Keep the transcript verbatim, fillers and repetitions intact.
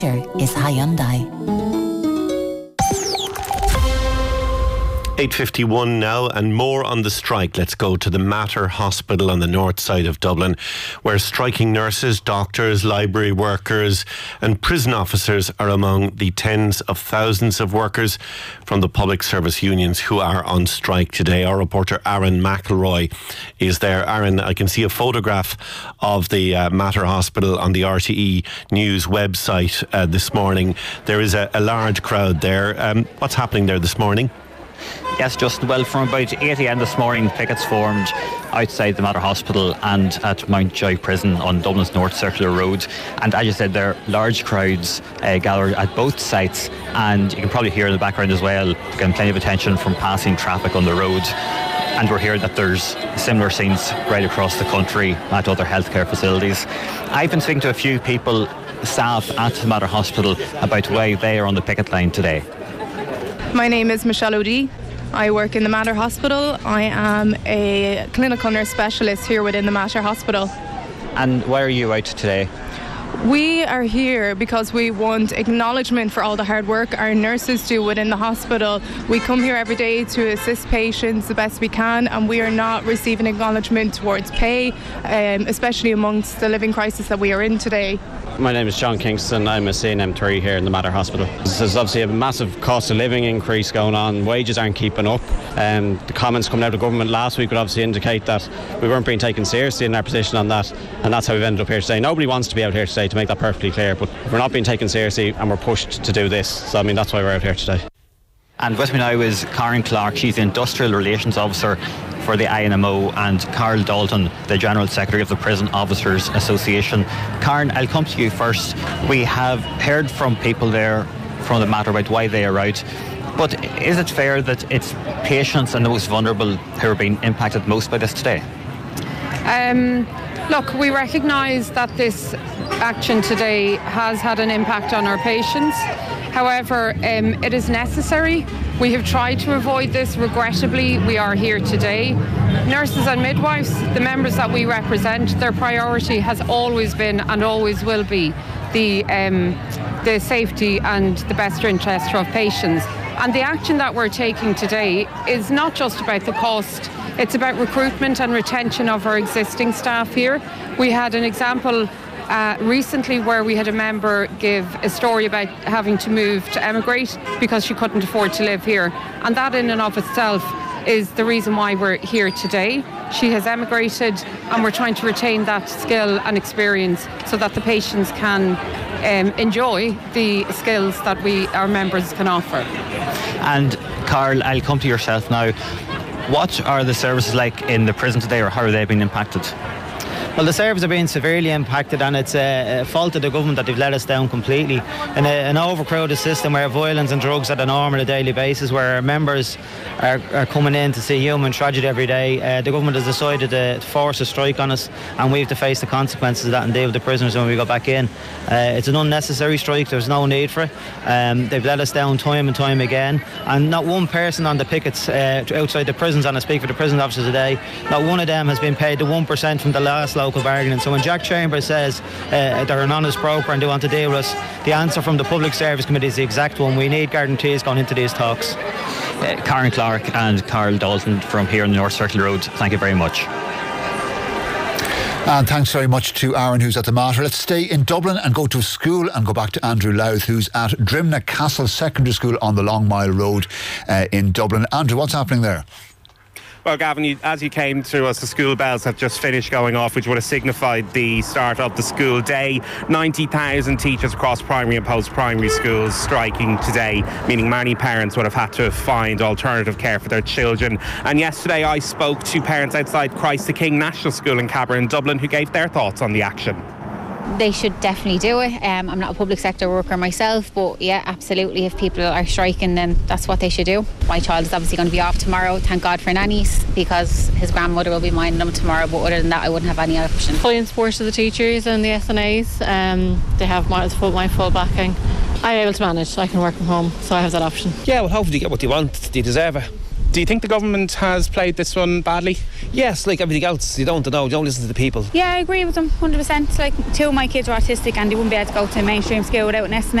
Here is Hyundai. eight fifty-one now, and more on the strike. Let's go to the Mater Hospital on the north side of Dublin, where striking nurses, doctors, library workers and prison officers are among the tens of thousands of workers from the public service unions who are on strike today. Our reporter Aaron McElroy is there. Aaron, I can see a photograph of the uh, Mater Hospital on the R T E News website uh, this morning. There is a, a large crowd there. Um, what's happening there this morning? Yes, Justin. Well, from about eight a m this morning, pickets formed outside the Mater Hospital and at Mountjoy Prison on Dublin's North Circular Road. And as you said, there are large crowds uh, gathered at both sites, and you can probably hear in the background as well, getting plenty of attention from passing traffic on the road. And we're hearing that there's similar scenes right across the country at other healthcare facilities. I've been speaking to a few people, staff at the Mater Hospital, about why they are on the picket line today. My name is Michelle O'Dea. I work in the Mater Hospital. I am a clinical nurse specialist here within the Mater Hospital. And why are you out today? We are here because we want acknowledgement for all the hard work our nurses do within the hospital. We come here every day to assist patients the best we can, and we are not receiving acknowledgement towards pay, um, especially amongst the living crisis that we are in today. My name is John Kingston. I'm a C N M three here in the Mater Hospital. There's obviously a massive cost of living increase going on. Wages aren't keeping up. Um, the comments coming out of government last week would obviously indicate that we weren't being taken seriously in our position on that, and that's how we've ended up here today. Nobody wants to be out here today, to make that perfectly clear, but we're not being taken seriously and we're pushed to do this. So I mean, that's why we're out here today. And with me now is Karen Clark. She's the Industrial Relations Officer for the I N M O, and Carl Dalton, the General Secretary of the Prison Officers Association. Karen, I'll come to you first. We have heard from people there from the Mater about why they are out, but is it fair that it's patients and the most vulnerable who are being impacted most by this today? Um, look, we recognise that this action today has had an impact on our patients. However, um, it is necessary. We have tried to avoid this. Regrettably, we are here today. Nurses and midwives, the members that we represent, their priority has always been and always will be the, um, the safety and the best interest of patients. And the action that we're taking today is not just about the cost, it's about recruitment and retention of our existing staff here. We had an example Uh, recently where we had a member give a story about having to move to emigrate because she couldn't afford to live here, and that in and of itself is the reason why we're here today. She has emigrated and we're trying to retain that skill and experience so that the patients can um, enjoy the skills that we, our members, can offer. And Carl, I'll come to yourself now. What are the services like in the prison today, or how are they being impacted? Well, the services are being severely impacted, and it's a, a fault of the government that they've let us down completely. In a, an overcrowded system where violence and drugs are the norm on a daily basis, where our members are, are coming in to see human tragedy every day, uh, the government has decided to force a strike on us, and we have to face the consequences of that and deal with the prisoners when we go back in. Uh, it's an unnecessary strike. There's no need for it. Um, they've let us down time and time again, and not one person on the pickets uh, outside the prisons, and I speak for the prison officers today, not one of them has been paid the one percent from the last local bargaining. So when Jack Chambers says uh, they're an honest broker and they want to deal with us, the answer from the Public Service Committee is the exact one. We need guarantees going into these talks. Uh, Karen Clark and Carl Dalton from here on the North Circular Road, thank you very much. And thanks very much to Aaron, who's at the Mater. Let's stay in Dublin and go to school and go back to Andrew Louth, who's at Drimna Castle Secondary School on the Long Mile Road uh, in Dublin. Andrew, what's happening there? Well, Gavin, you, as you came to us, the school bells have just finished going off, which would have signified the start of the school day. ninety thousand teachers across primary and post-primary schools striking today, meaning many parents would have had to find alternative care for their children. And yesterday I spoke to parents outside Christ the King National School in Cabra in Dublin who gave their thoughts on the action. They should definitely do it. Um, I'm not a public sector worker myself, but yeah, absolutely. If people are striking, then that's what they should do. My child is obviously going to be off tomorrow. Thank God for nannies, because his grandmother will be minding them tomorrow. But other than that, I wouldn't have any option. Fully in support of the teachers and the S N As. Um, they have my full, my full backing. I'm able to manage. I can work from home, so I have that option. Yeah, well, hopefully they get what they want. They deserve it. Do you think the government has played this one badly? Yes, like everything else, you don't know, you don't listen to the people. Yeah, I agree with them one hundred percent. Like, two of my kids are autistic and they wouldn't be able to go to mainstream school without an S N A.